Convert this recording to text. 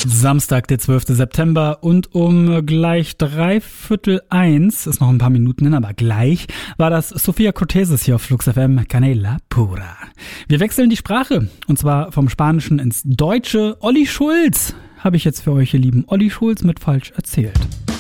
Samstag, der 12. September und um gleich 1:45, ist noch ein paar Minuten hin, aber gleich, war das Sophia Cortesis hier auf Flux FM, Canela Pura. Wir wechseln die Sprache und zwar vom Spanischen ins Deutsche. Olli Schulz habe ich jetzt für euch, ihr Lieben. Olli Schulz mit Falsch erzählt.